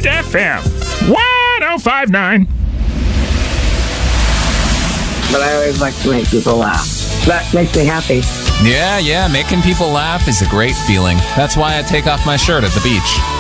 Red FM 1059. But I always like to make people laugh. That makes me happy. Yeah, making people laugh is a great feeling. That's why I take off my shirt at the beach.